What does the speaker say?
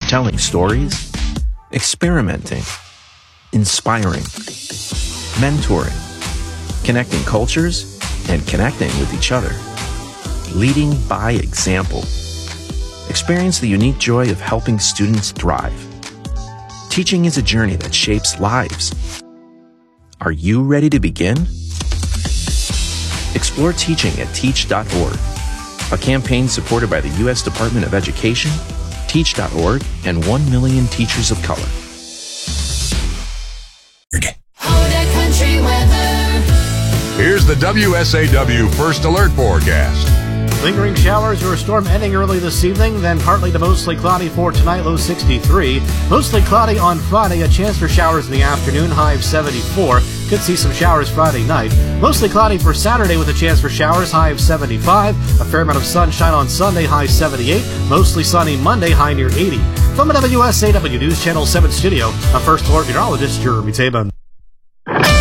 telling stories, experimenting, inspiring, mentoring, connecting cultures, and connecting with each other. Leading by example. Experience the unique joy of helping students thrive. Teaching is a journey that shapes lives. Are you ready to begin? Explore teaching at teach.org, a campaign supported by the U.S. Department of Education, Teach.org, and 1 million teachers of color. Here's the WSAW First Alert Forecast. Lingering showers or a storm ending early this evening, then partly to mostly cloudy for tonight, low 63. Mostly cloudy on Friday, a chance for showers in the afternoon, high of 74. Could see some showers Friday night. Mostly cloudy for Saturday with a chance for showers, high of 75. A fair amount of sunshine on Sunday, high 78. Mostly sunny Monday, high near 80. From the WSAW News Channel 7 studio, a First Alert meteorologist, Jeremy Tabin.